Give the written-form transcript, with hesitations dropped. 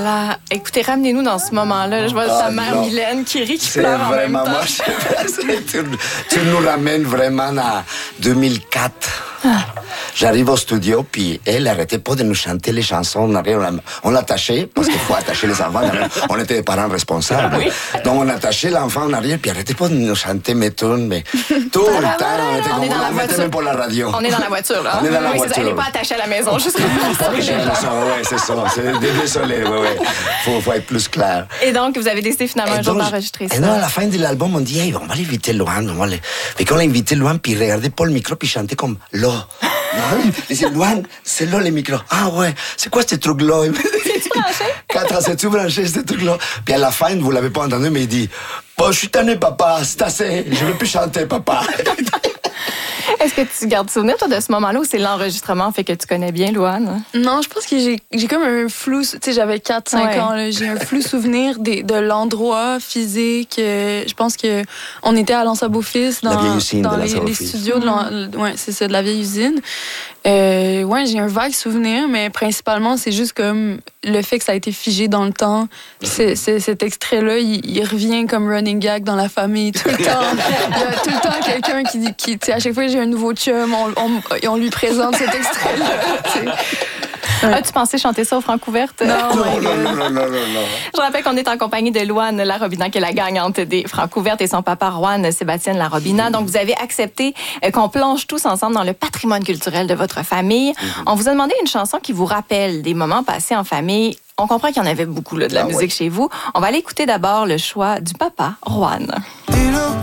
là. Écoutez, ramenez-nous dans ce moment-là. Je vois ta mère Mylène qui rit, qui pleure en même temps. Tu nous ramènes vraiment à 2004. J'arrive au studio, puis elle arrêtait pas de nous chanter les chansons. On l'attachait, parce qu'il faut attacher les enfants. On était des parents responsables. Oui. Donc on attachait l'enfant en arrière, puis elle arrêtait pas de nous chanter mes tunes, mais tout le temps, on était comme on mettait même pour la radio. On est dans la voiture, là. On est dans la voiture. Elle n'est pas attachée à la maison, juste c'est ça. Désolé, faut être plus clair. Et donc, vous avez décidé finalement un jour d'enregistrer ça. Et non, à la fin de l'album, on dit, hey, on va l'inviter Louane. Et quand on l'a invité Louane, puis il regardait pas le micro, puis il chantait comme là. Il dit, Louane, c'est là les micros. Ah ouais, c'est quoi ce truc-là? C'est-tu branché? C'est-tu branché, ce truc-là? Puis à la fin, vous l'avez pas entendu, mais il dit, bon, je suis tanné, papa, c'est assez, je veux plus chanter, papa. Est-ce que tu gardes souvenir, toi, de ce moment-là, ou c'est l'enregistrement fait que tu connais bien Louane? Non, je pense que j'ai comme un flou... Tu sais, j'avais 4-5 ans, là, j'ai un flou souvenir de l'endroit physique. Je pense qu'on était à l'Anse-à-Beaufils, dans les studios de la vieille usine. J'ai un vague souvenir, mais principalement, c'est juste comme le fait que ça a été figé dans le temps. Cet extrait-là, il revient comme running gag dans la famille tout le temps. Il y a tout le temps quelqu'un qui à chaque fois que j'ai un nouveau chum, on lui présente cet extrait-là. As-tu pensé chanter ça au Francouverte? Non. Je rappelle qu'on est en compagnie de Louane Larobina, qui est la gagnante des Francouvertes, et son papa, Juan Sébastien Larobina. Donc, vous avez accepté qu'on plonge tous ensemble dans le patrimoine culturel de votre famille. On vous a demandé une chanson qui vous rappelle des moments passés en famille. On comprend qu'il y en avait beaucoup de la musique chez vous. On va aller écouter d'abord le choix du papa, Juan.